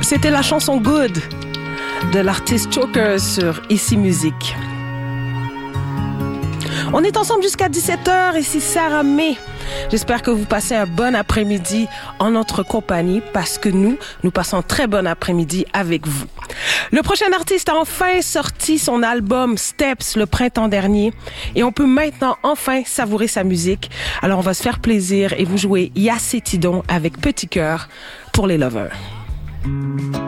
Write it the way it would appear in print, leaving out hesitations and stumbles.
C'était la chanson Good de l'artiste Choker sur Ici Musique. On est ensemble jusqu'à 17h, ici Sarah May. J'espère que vous passez un bon après-midi en notre compagnie parce que nous passons un très bon après-midi avec vous. Le prochain artiste a enfin sorti son album Steps le printemps dernier et on peut maintenant enfin savourer sa musique. Alors on va se faire plaisir et vous jouer Yacé Tidon avec Petit Cœur pour les lovers.